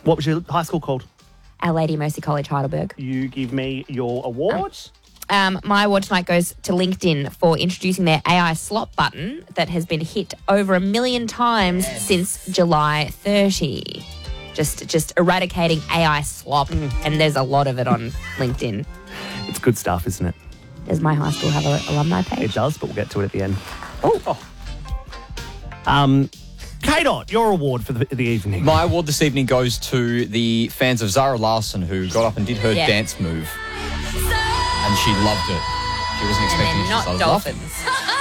What was your high school called? Our Lady of Mercy College, Heidelberg. You give me your award. My award tonight goes to LinkedIn for introducing their AI slot button that has been hit over 1 million times since July 30. Just eradicating AI slop, and there's a lot of it on LinkedIn. It's good stuff, isn't it? Does my high school have an alumni page? It does, but we'll get to it at the end. Oh. K-Dot, your award for the evening. My award this evening goes to the fans of Zara Larsson who got up and did her dance move. And she loved it. She wasn't expecting it. And they're not dolphins.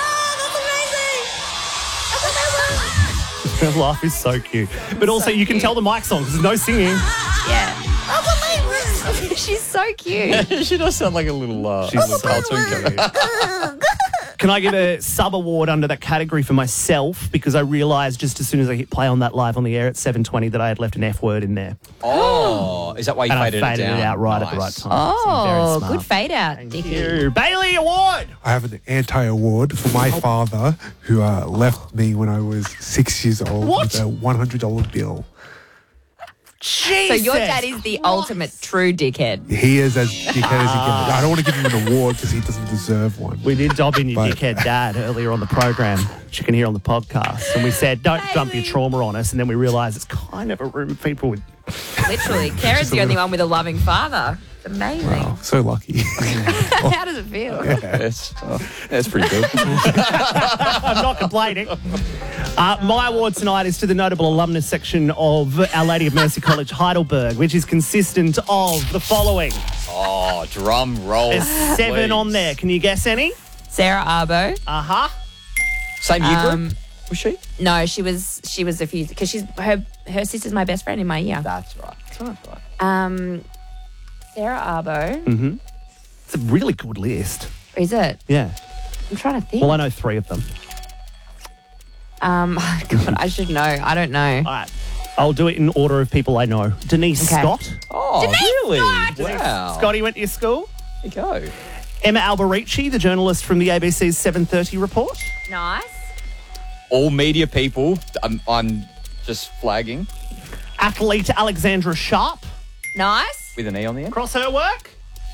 Her laugh is so cute. But also, you can tell the mic's on because there's no singing. Yeah. She's so cute. She does sound like a little cartoon character. Can I give a sub-award under that category for myself? Because I realised just as soon as I hit play on that live on the air at 7:20 that I had left an F word in there. Oh, is that why you And I faded faded it down? it out right at the right time. So I'm very Oh, smart. good fade out, Thank Dickie. you. Bailey Award! I have an anti-award for my father who left me when I was 6 years old What? with a $100 bill. Jesus So your dad is the ultimate true dickhead. He is as dickhead as he gets. I don't want to give him an award because he doesn't deserve one. We did dob in your But- dickhead dad earlier on the program, which you can hear on the podcast. And we said, don't dump your trauma on us. And then we realised it's kind of a room of people with... Literally. Kara's the only one with a loving father. It's amazing. Wow, so lucky. How does it feel? Yes. That's pretty good. I'm not complaining. My award tonight is to the notable alumnus section of Our Lady of Mercy College, Heidelberg, which is consistent of the following. Oh, drum roll. There's 7 please. on there. Can you guess any? Sarah Arbo. Uh-huh. Same year group? Was she? No, she was a few because she's her sister's my best friend in my year. That's right. Sarah Arbo. Mm-hmm. It's a really good list. Is it? Yeah. I'm trying to think. Well, I know 3 of them. God, I should know. I don't know. All right. I'll do it in order of people I know. Denise Okay. Scott. Oh, Denise really? Scott! Wow. Scotty went to your school. There you go. Emma Alberici, the journalist from the ABC's 7:30 report. Nice. All media people, I'm just flagging Athlete Alexandra Sharp. Nice. with an E on the end. Across her work.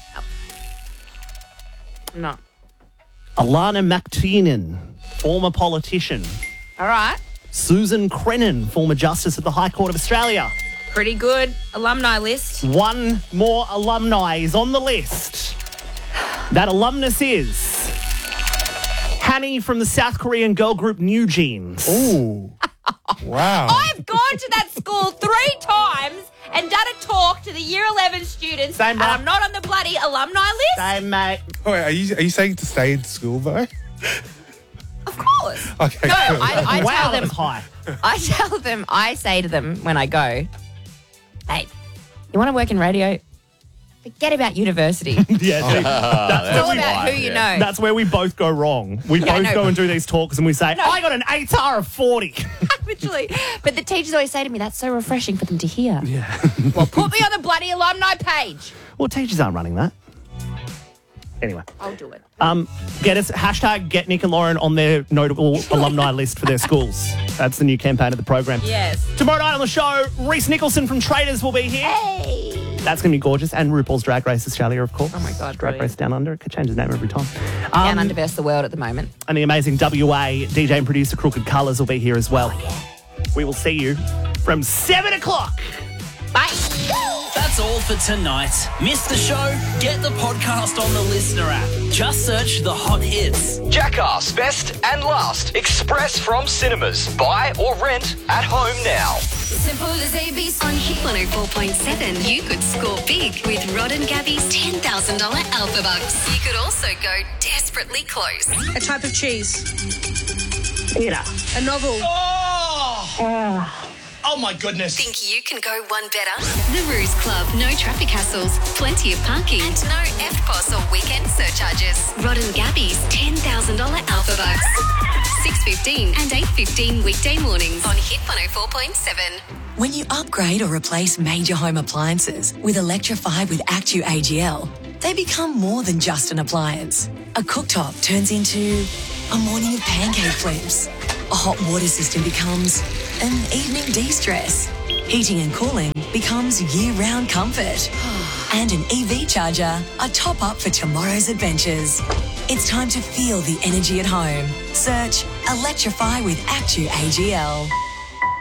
No. Alana McTiernan, former politician. All right. Susan Crennan, former Justice of the High Court of Australia. Pretty good alumni list. 1 more alumni is on the list. That alumnus is Hanny from the South Korean girl group New Jeans. Ooh. Wow. I've gone to that school 3 times and done a talk to the year 11 students, Same, and bro. I'm not on the bloody alumni list. Same, mate. Wait, are you saying to stay in school though? Of course. Okay. No, cool. I Wow, tell that them. was high. I say to them when I go, hey, you want to work in radio? Forget about university. Yeah, see, It's all about who you know. that's where we both go wrong. We Yeah, I both know. go and do these talks and we say, I got an ATAR of 40. Literally. But the teachers always say to me, that's so refreshing for them to hear. Yeah. Well, put me on the bloody alumni page. Well, teachers aren't running that. Anyway. I'll do it. Get us, # get Nick and Lauren on their notable alumni list for their schools. That's the new campaign of the program. Yes. Tomorrow night on the show, Reece Nicholson from Traders will be here. Hey. That's going to be gorgeous. And RuPaul's Drag Race Australia, of course. Oh, my God, Drag brilliant. Race Down Under. It could change its name every time. Down Under versus the world at the moment. And the amazing WA DJ and producer Crooked Colours will be here as well. We will see you from 7 o'clock. Bye. That's all for tonight. Missed the show? Get the podcast on the Listener app. Just search the hot hits. Jackass Best and Last Express from cinemas. Buy or rent at home now. Simple as ABC. On Hit 104.7, you could score big with Rod and Gabby's $10,000 Alpha Bucks. You could also go desperately close. A type of cheese. Peter. A novel. Oh my goodness. Think you can go one better? The Ruse Club. No traffic hassles, plenty of parking, and no FPOS or weekend surcharges. Rod and Gabby's $10,000 Alpha Bucks. 6:15 and 8:15 weekday mornings on Hit 104.7. When you upgrade or replace major home appliances with Electrify with Actu AGL, they become more than just an appliance. A cooktop turns into a morning of pancake flips. A hot water system becomes an evening de-stress. Heating and cooling becomes year-round comfort. And an EV charger, a top-up for tomorrow's adventures. It's time to feel the energy at home. Search Electrify with Actu AGL.